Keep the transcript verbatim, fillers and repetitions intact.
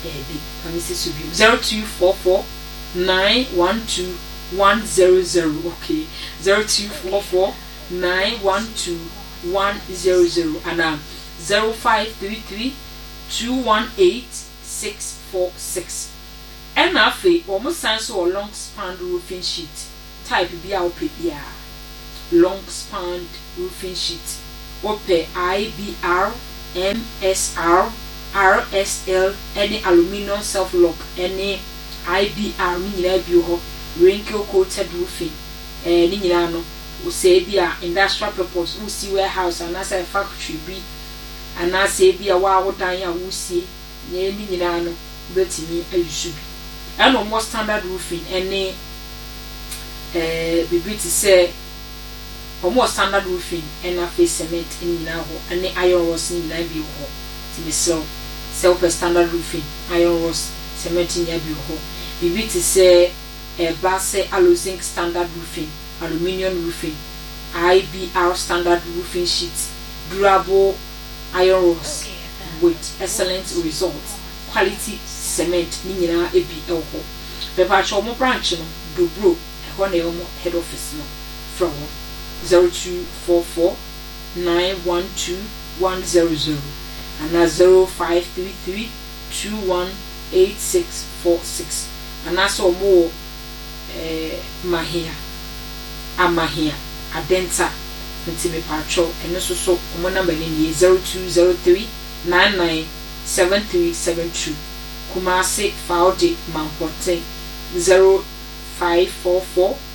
Ebi, let me see so zero two four four nine one two one zero zero. Okay, zero two four four nine one two one zero zero and um zero five three three two one eight six four six. And afe almost signs or long span roofing sheet type B R P B R long span roofing sheet ope I B R M S R R S L any aluminum self lock any I B R nyina bi ho wrinkle coated roofing eh ni nyina no we say bi a industrial purpose we see warehouse and as a factory bi and as say bi a wa wodan a we see ni nyina no betimi ayusu bi and no more standard roofing any eh bibi ti say almost standard roofing and a face cement in nyina ho any iron rods ni nyina bi ho ti me so self standard roofing iron rods cement in nyina bi ho bibi ti say a base alo zinc standard roofing aluminium roofing I B R standard roofing sheet durable iron rods with excellent results quality cement ni nyina ebi elho beba cho mo branch no dobro ehho na yo mo head office no from zero two four four nine one two one zero zero and zero five three three two one eight six four six and also more eh mahia amahia adenta nti me pacho eno so so mo number ni zero two zero three nine nine seven three seven two Kumasi Faudi Mampote zero five four four